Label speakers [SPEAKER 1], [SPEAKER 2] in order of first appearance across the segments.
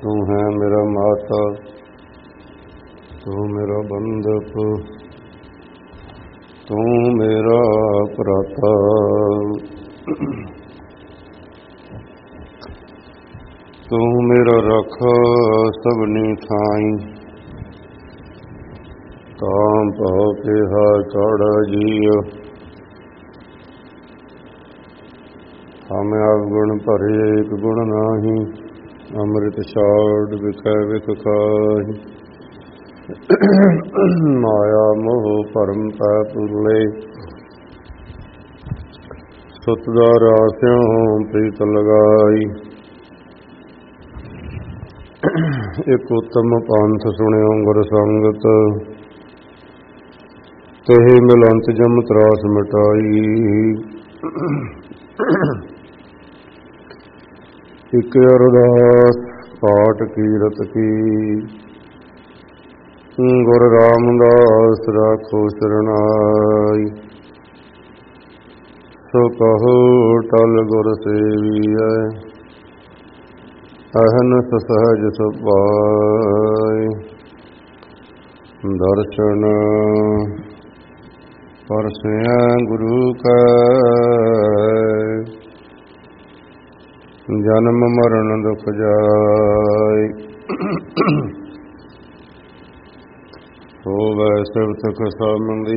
[SPEAKER 1] ਤੂੰ ਹੈ ਮੇਰਾ ਮਾਤਾ, ਤੂੰ ਮੇਰਾ ਬੰਧਪ, ਤੂੰ ਮੇਰਾ ਭਰਾਤਾ। ਤੂੰ ਮੇਰਾ ਰਾਖਾ ਸਭਨੀ ਥਾਈ, ਤਾਂ ਭਉ ਕਿਹਾ ਚੜ੍ਹ ਜੀਉ। ਹਮ ਆਪ ਗੁਣ ਭਰੇ ਏਕ ਗੁਣ ਨਾਹੀ, ਅੰਮ੍ਰਿਤ ਛਾੜ ਵਿਖੈ ਵਿਖ ਖਾਹੀ। ਮਾਇਆ ਮੋਹ ਭਰਮ ਪੈ ਪੁਰਲੇ, ਸੁਤ ਦਾ ਰਾਸਿਉ ਪ੍ਰੀਤ ਲਗਾਈ। ਇਕ ਉਤਮ ਪੰਥ ਸੁਣਿਓ ਗੁਰ ਸੰਗਤ, ਤਹਿ ਮਿਲੰਤ ਜਮ ਤਰਾਸ ਮਿਟਾਈ। ਇਕ ਅਰਦਾਸ ਪਾਠ ਕੀਰਤ ਕੀ, ਗੁਰ ਰਾਮਦਾਸ ਰਾਖੋ ਸਰਨਾਈ। ਸੋ ਕਹੋ ਟਲ ਗੁਰ ਸੇਵੀਐ, ਅਹਨਿ ਸਹਿਜ ਸੁਭਾਈ। ਦਰਸ਼ਨ ਪਰਸੈ ਗੁਰੂ ਕੈ, ਜਨਮ ਮਰਨ ਦੁਖ ਜਾਇ। ਹੋਵੈ ਸਿਫਤਿ ਖੁਸ਼ਾਮੰਦੀ,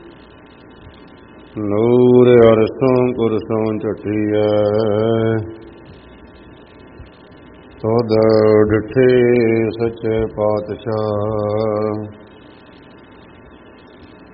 [SPEAKER 1] ਨੂਰ ਅਰਸੋਂ ਕੁਰਸੋਂ ਝਟੀਐ। ਤੁਧ ਡਿਠੇ ਸੱਚੇ ਪਾਤਸ਼ਾਹ,